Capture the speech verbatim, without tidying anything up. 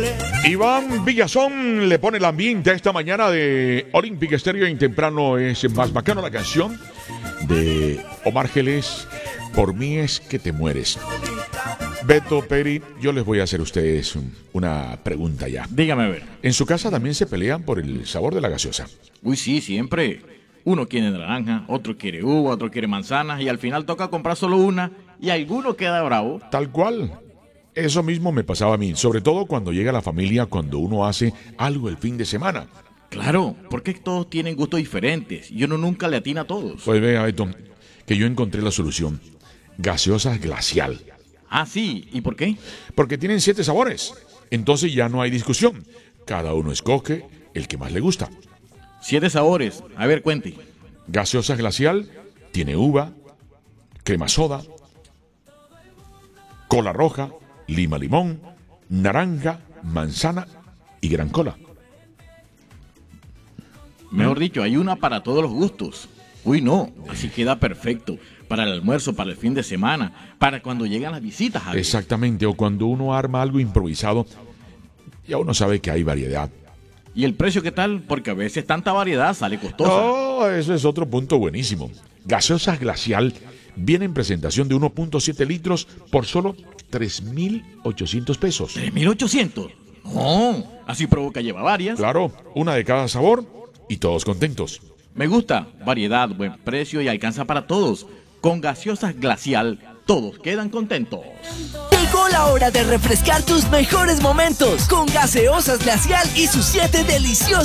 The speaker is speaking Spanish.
Iván Villazón le pone el ambiente a esta mañana de Olympic Stereo. En temprano es más bacano la canción de Omar Geles, Por mí es que te mueres. Beto, Peri, yo les voy a hacer a ustedes una pregunta ya. Dígame a ver. ¿En su casa también se pelean por el sabor de la gaseosa? Uy, sí, siempre. Uno quiere naranja, otro quiere uva, otro quiere manzana y al final toca comprar solo una y alguno queda bravo. Tal cual. Eso mismo me pasaba a mí, sobre todo cuando llega la familia, cuando uno hace algo el fin de semana. Claro, porque todos tienen gustos diferentes y uno nunca le atina a todos. Pues vea, Beto, que yo encontré la solución. Gaseosa glacial. Ah, sí, ¿y por qué? Porque tienen siete sabores. Entonces ya no hay discusión. Cada uno escoge el que más le gusta. Siete sabores. A ver, cuente. Gaseosa glacial tiene uva, crema soda, cola roja, lima limón, naranja, manzana y gran cola. Mejor dicho, hay una para todos los gustos. Uy, no, así queda perfecto. Para el almuerzo, para el fin de semana, para cuando llegan las visitas. Javier. Exactamente, o cuando uno arma algo improvisado, ya uno sabe que hay variedad. ¿Y el precio qué tal? Porque a veces tanta variedad sale costosa. No, eso es otro punto buenísimo. Gaseosa glacial viene en presentación de uno punto siete litros por solo tres mil ochocientos pesos. ¿tres mil ochocientos? No, así provoca lleva varias. Claro, una de cada sabor y todos contentos. Me gusta, variedad, buen precio y alcanza para todos. Con gaseosas glacial, todos quedan contentos. Llegó la hora de refrescar tus mejores momentos con gaseosas glacial y sus siete deliciosos